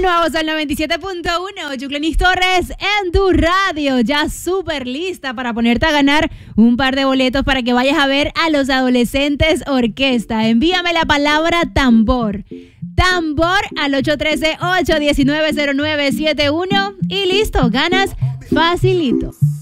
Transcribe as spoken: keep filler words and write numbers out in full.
Continuamos al noventa y siete punto uno, Yuclenis Torres en tu radio, ya súper lista para ponerte a ganar un par de boletos para que vayas a ver a Los Adolescentes Orquesta. Envíame la palabra tambor. Tambor al ocho uno tres, ocho uno nueve, cero nueve siete uno y listo, ganas facilito.